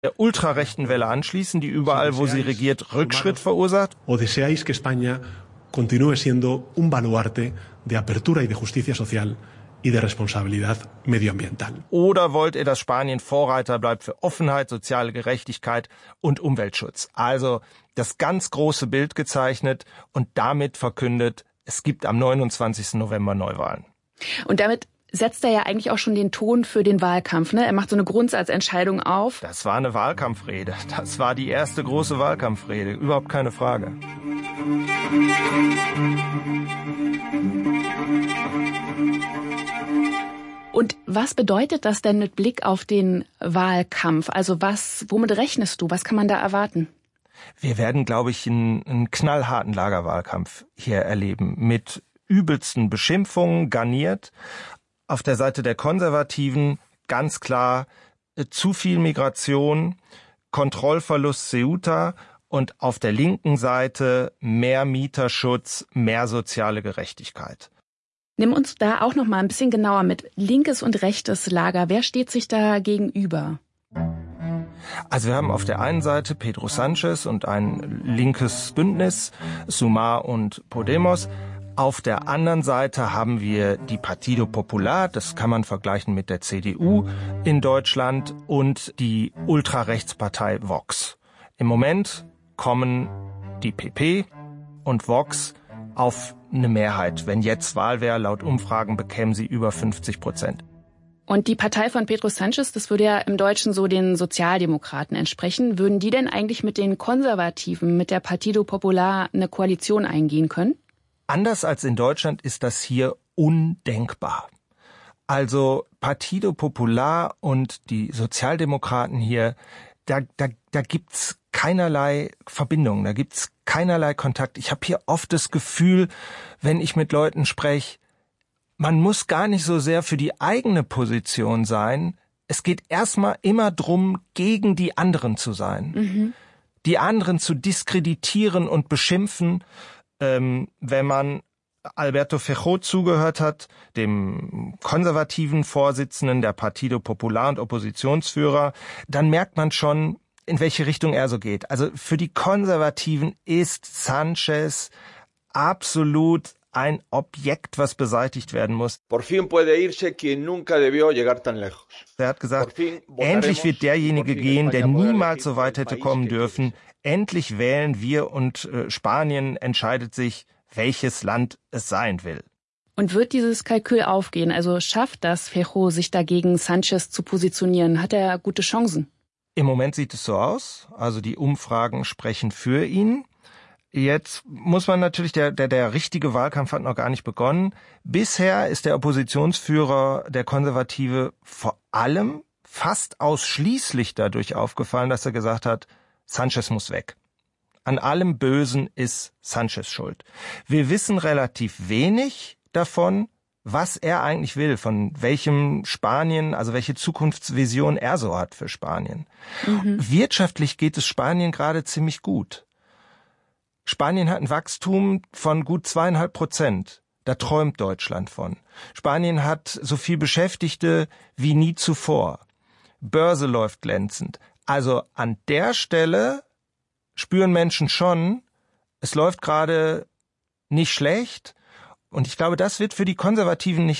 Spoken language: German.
der ultrarechten Welle anschließen, die überall, wo sie regiert, Rückschritt verursacht? O deseáis que España continúe siendo un baluarte de apertura y de justicia social y de responsabilidad medioambiental? Oder wollt ihr, dass Spanien Vorreiter bleibt für Offenheit, soziale Gerechtigkeit und Umweltschutz? Also das ganz große Bild gezeichnet und damit verkündet, es gibt am 29. November Neuwahlen. Und damit setzt er ja eigentlich auch schon den Ton für den Wahlkampf, ne? Er macht so eine Grundsatzentscheidung auf. Das war eine Wahlkampfrede. Das war die erste große Wahlkampfrede. Überhaupt keine Frage. Und was bedeutet das denn mit Blick auf den Wahlkampf? Also womit rechnest du? Was kann man da erwarten? Wir werden, glaube ich, einen knallharten Lagerwahlkampf hier erleben. Mit übelsten Beschimpfungen garniert. Auf der Seite der Konservativen ganz klar zu viel Migration, Kontrollverlust Ceuta und auf der linken Seite mehr Mieterschutz, mehr soziale Gerechtigkeit. Nimm uns da auch noch mal ein bisschen genauer mit. Linkes und rechtes Lager, wer steht sich da gegenüber? Also wir haben auf der einen Seite Pedro Sánchez und ein linkes Bündnis, Sumar und Podemos. Auf der anderen Seite haben wir die Partido Popular, das kann man vergleichen mit der CDU in Deutschland, und die Ultrarechtspartei Vox. Im Moment kommen die PP und Vox auf eine Mehrheit. Wenn jetzt Wahl wäre, laut Umfragen bekämen sie über 50%. Und die Partei von Pedro Sánchez, das würde ja im Deutschen so den Sozialdemokraten entsprechen. Würden die denn eigentlich mit den Konservativen, mit der Partido Popular eine Koalition eingehen können? Anders als in Deutschland ist das hier undenkbar. Also Partido Popular und die Sozialdemokraten hier, da gibt's keinerlei Verbindung, da gibt's keinerlei Kontakt. Ich habe hier oft das Gefühl, wenn ich mit Leuten spreche, man muss gar nicht so sehr für die eigene Position sein. Es geht erstmal immer drum, gegen die anderen zu sein. Mhm. Die anderen zu diskreditieren und beschimpfen. Wenn man Alberto Feijóo zugehört hat, dem konservativen Vorsitzenden der Partido Popular und Oppositionsführer, dann merkt man schon, in welche Richtung er so geht. Also für die Konservativen ist Sánchez absolut ein Objekt, was beseitigt werden muss. Por fin puede irse quien nunca debió llegar tan lejos. Er hat gesagt, endlich wird derjenige gehen, der niemals so weit hätte kommen dürfen. Endlich wählen wir und Spanien entscheidet sich, welches Land es sein will. Und wird dieses Kalkül aufgehen? Also schafft das Feijóo, sich dagegen Sánchez zu positionieren? Hat er gute Chancen? Im Moment sieht es so aus. Also die Umfragen sprechen für ihn. Jetzt muss man natürlich, der richtige Wahlkampf hat noch gar nicht begonnen. Bisher ist der Oppositionsführer, der Konservative, vor allem fast ausschließlich dadurch aufgefallen, dass er gesagt hat, Sánchez muss weg. An allem Bösen ist Sánchez schuld. Wir wissen relativ wenig davon, was er eigentlich will, von welchem Spanien, also welche Zukunftsvision er so hat für Spanien. Mhm. Wirtschaftlich geht es Spanien gerade ziemlich gut. Spanien hat ein Wachstum von gut 2,5%. Da träumt Deutschland von. Spanien hat so viel Beschäftigte wie nie zuvor. Börse läuft glänzend. Also an der Stelle spüren Menschen schon, es läuft gerade nicht schlecht. Und ich glaube, das wird für die Konservativen nicht